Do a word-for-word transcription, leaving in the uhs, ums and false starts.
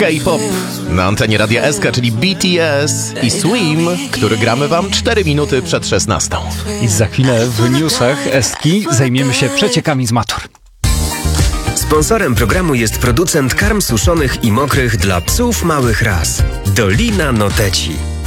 K-pop na antenie Radia S K, czyli B T S i Swim, który gramy wam cztery minuty przed szesnastą. I za chwilę w newsach Eski zajmiemy się przeciekami z matur. Sponsorem programu jest producent karm suszonych i mokrych dla psów małych ras. Dolina Noteci.